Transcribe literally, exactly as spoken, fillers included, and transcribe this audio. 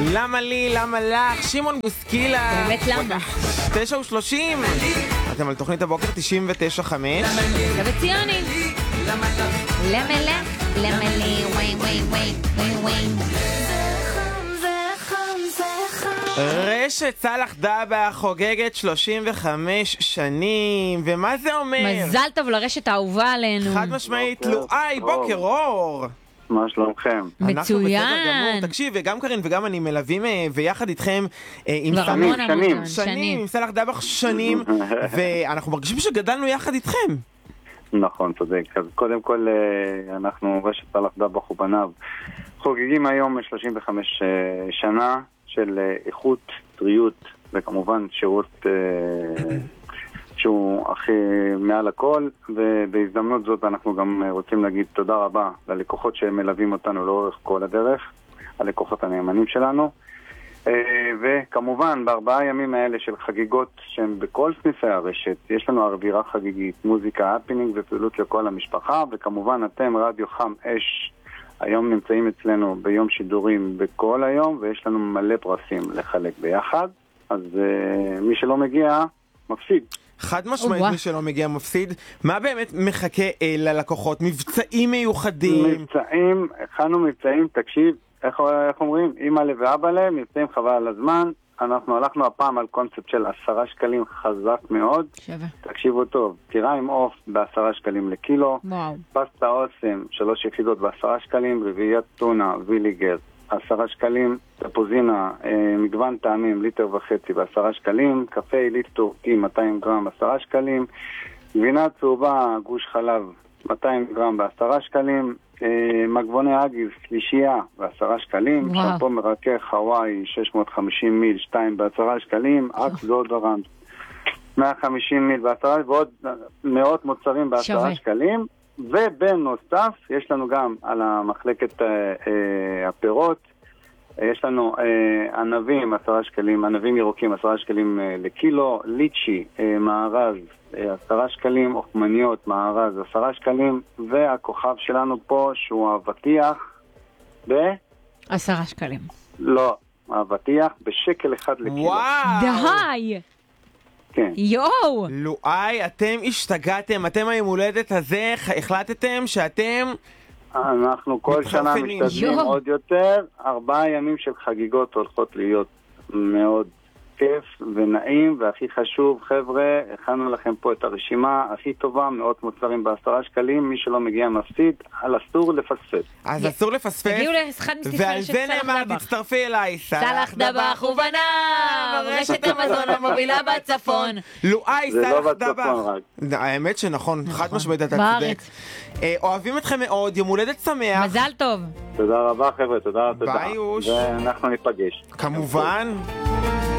למה לי, למה לך, שמעון בוסקילה. באמת למה? תשע ושלושים. אתם על תוכנית הבוקר תשעים ותשע חמש. ובציוני. למה לך, למה לי, וואי וואי וואי וואי וואי. רשת סלח דבח חוגגת שלושים וחמש שנים, ומה זה אומר? מזל טוב לרשת האהובה עלינו. חד משמעית, לואי, בוקר אור. מה שלומכם? מצוין. תקשיב, וגם קרין וגם אני מלווים ויחד איתכם עם שנים, שנים. שנים, עם סלח דבח שנים, ואנחנו מרגישים שגדלנו יחד איתכם. נכון, צודק. אז קודם כל, אנחנו רשת סלח דבח ובניו חוגגים היום שלושים וחמש שנה של איכות, טריות וכמובן שירות שהוא הכי מעל הכל, ובהזדמנות זאת אנחנו גם רוצים להגיד תודה רבה ללקוחות שמלווים אותנו לאורך כל הדרך, הלקוחות הנאמנים שלנו, וכמובן בארבעה ימים האלה של חגיגות שהם בכל סניפי הרשת, יש לנו אווירה חגיגית, מוזיקה, הפינינג ופעילות לכל המשפחה, וכמובן אתם רדיו חם אש היום נמצאים אצלנו ביום שידורים בכל היום, ויש לנו מלא פרסים לחלק ביחד, אז uh, מי שלא מגיע מפסיד. חד משמעית מי שלא מגיע מפסיד. מה באמת מחכה אה, ללקוחות? מבצעים מיוחדים? מבצעים, הכנו מבצעים, תקשיב, איך, איך אומרים? אמא לב ואבא לב, מבצעים חבל על הזמן. אנחנו הלכנו הפעם על קונספט של עשרה שקלים חזק מאוד. שווה. תקשיבו טוב, טירה עם אוף בעשרה שקלים לקילו. וואו. פסטה אוסם, שלוש יחידות בעשרה שקלים, רביעיית טונה, ויליגר, עשרה שקלים, תפוזינה, אה, מגוון טעמים, ליטר וחצי בעשרה שקלים, קפה עילית טורקי, מאתיים גרם, עשרה שקלים, גבינה צהובה, גוש חלב, מאתיים גרם בעשרה שקלים, אה, מגבוני אגיס, שלישייה בעשרה שקלים, שמפו מרכך חוואי, שש מאות וחמישים מיל, שתיים בעשרה שקלים, אקס דודורנט, מאה וחמישים מיל בעשרה, ועוד מאות מוצרים בעשרה שקלים, ובנוסף, יש לנו גם על המחלקת אה, אה, הפירות, יש לנו אה, ענבים, עשרה שקלים, ענבים ירוקים, עשרה שקלים אה, לקילו, ליצ'י, אה, מערז, אה, עשרה שקלים, אוכמניות, מערז, עשרה שקלים, והכוכב שלנו פה, שהוא האבטיח, ב... עשרה שקלים. לא, האבטיח בשקל אחד לקילו. וואו! די! כן. יואו! לואי, אתם השתגעתם, אתם היום הולדת הזה, החלטתם שאתם... אנחנו כל שנה משתדלים עוד יותר, ארבעה ימים של חגיגות הולכות להיות מאוד כיף ונעים, והכי חשוב, חבר'ה, הכנו לכם פה את הרשימה הכי טובה, מאות מוצרים בעשרה שקלים, מי שלא מגיע מפסיד, על אסור לפספס. אז אסור לפספס, תגיעו לאחד מסניפי רשת סלח דבח. ועל זה נאמר, תצטרפי אליי, סלח דבח ובניו, רשת המזון המובילה בצפון. לואי, זה סלח לא דבח. בצפון רק. האמת שנכון, חד משמעית אתה צודק. אוהבים אתכם מאוד, יום הולדת שמח. מזל טוב. תודה רבה חבר'ה, תודה, תודה. ביי יוש. ואנחנו ניפגש. כמובן.